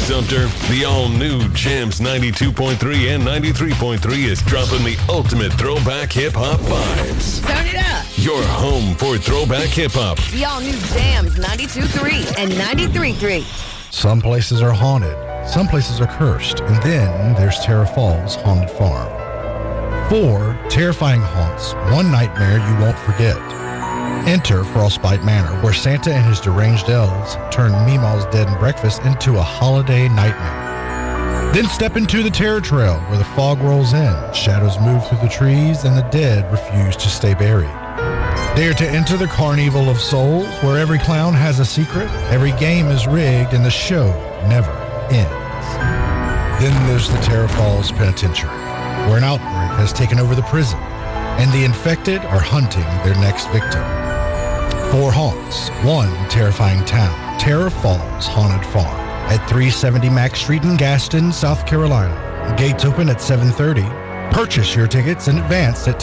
Sumter, the all-new Jams 92.3 and 93.3 is dropping the ultimate throwback hip-hop vibes. Turn it up. Your home for throwback hip-hop. The all-new Jams 92.3 and 93.3. Some places are haunted, some places are cursed, and then there's Terra Falls Haunted Farm. 4 terrifying haunts, one nightmare you won't forget. Enter Frostbite Manor, where Santa and his deranged elves turn Meemaw's dead and breakfast into a holiday nightmare. Then step into the Terror Trail, where the fog rolls in, shadows move through the trees, and the dead refuse to stay buried. Dare to enter the Carnival of Souls, where every clown has a secret, every game is rigged, and the show never ends. Then there's the Terra Falls Penitentiary, where an outbreak has taken over the prison, and the infected are hunting their next victim. 4 haunts, 1 terrifying town, Terra Falls Haunted Farm, at 370 Mack Street in Gaston, South Carolina. Gates open at 7:30. Purchase your tickets in advance at